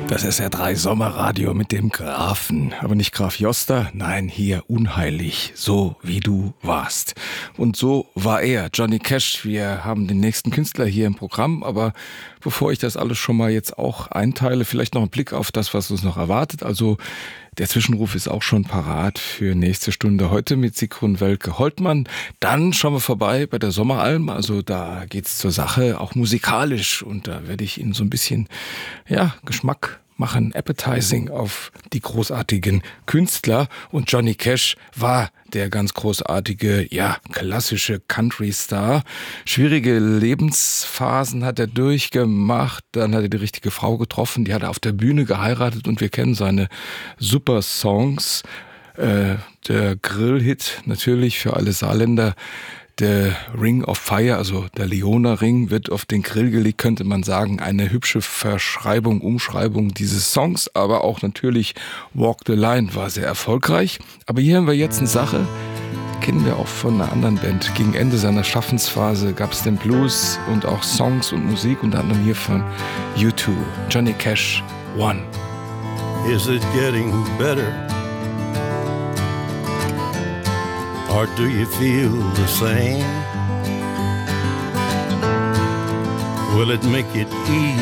Das SR3 Sommerradio mit dem Grafen. Aber nicht Graf Joster, nein, hier unheilig, so wie du warst. Und so war er, Johnny Cash. Wir haben den nächsten Künstler hier im Programm, aber bevor ich das alles schon mal jetzt auch einteile, vielleicht noch ein Blick auf das, was uns noch erwartet. Also der Zwischenruf ist auch schon parat für nächste Stunde. Heute mit Sigrun Welke-Holtmann. Dann schauen wir vorbei bei der Sommeralm. Also da geht's zur Sache, auch musikalisch. Und da werde ich Ihnen so ein bisschen, Geschmack machen, Appetizing auf die großartigen Künstler. Und Johnny Cash war der ganz großartige, klassische Country-Star. Schwierige Lebensphasen hat er durchgemacht. Dann hat er die richtige Frau getroffen. Die hat er auf der Bühne geheiratet und wir kennen seine super Songs. Der Grillhit natürlich für alle Saarländer. Der Ring of Fire, also der Leona-Ring, wird auf den Grill gelegt, könnte man sagen. Eine hübsche Umschreibung dieses Songs, aber auch natürlich Walk the Line war sehr erfolgreich. Aber hier haben wir jetzt eine Sache, kennen wir auch von einer anderen Band. Gegen Ende seiner Schaffensphase gab es den Blues und auch Songs und Musik, unter anderem hier von U2, Johnny Cash, One. Is it getting better? Or do you feel the same? Will it make it easy?